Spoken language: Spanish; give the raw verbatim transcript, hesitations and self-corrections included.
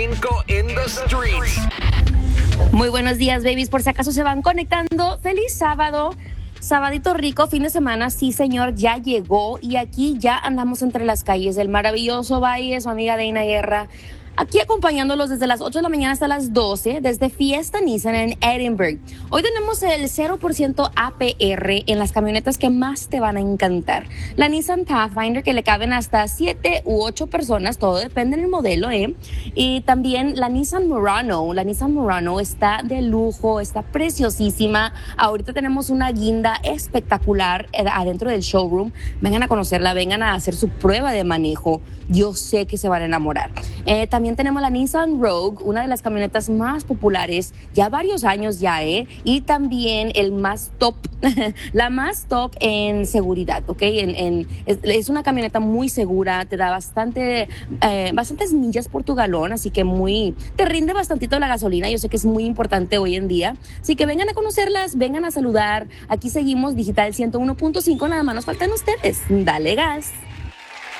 In the streets. Muy buenos días, babies. Por si acaso se van conectando, feliz sábado. Sabadito rico, fin de semana, sí señor, ya llegó y aquí ya andamos entre las calles del maravilloso Valle, su amiga Deina Guerra, aquí acompañándolos desde las ocho de la mañana hasta las doce, desde Fiesta Nissan en Edinburgh. Hoy tenemos el cero por ciento A P R en las camionetas que más te van a encantar. La Nissan Pathfinder, que le caben hasta siete u ocho personas, todo depende del modelo, ¿eh? Y también la Nissan Murano. La Nissan Murano está de lujo, está preciosísima. Ahorita tenemos una guinda espectacular adentro del showroom. Vengan a conocerla, vengan a hacer su prueba de manejo. Yo sé que se van a enamorar. Eh, también tenemos la Nissan Rogue, una de las camionetas más populares, ya varios años ya, ¿eh? Y también el más top, la más top en seguridad, ¿ok? En, en, es, es una camioneta muy segura, te da bastante, eh, bastantes millas por tu galón, así que muy, te rinde bastantito la gasolina. Yo sé que es muy importante hoy en día. Así que vengan a conocerlas, vengan a saludar. Aquí seguimos Digital ciento uno punto cinco, nada más nos faltan ustedes. Dale gas.